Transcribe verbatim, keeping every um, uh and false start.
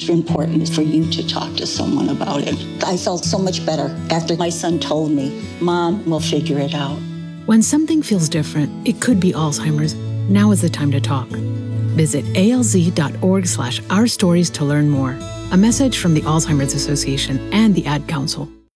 it's important for you to talk to someone about it. I felt so much better after my son told me, Mom, we'll figure it out. When something feels different, it could be Alzheimer's. Now is the time to talk. Visit alz.org slash our stories to learn more. A message from the Alzheimer's Association and the Ad Council.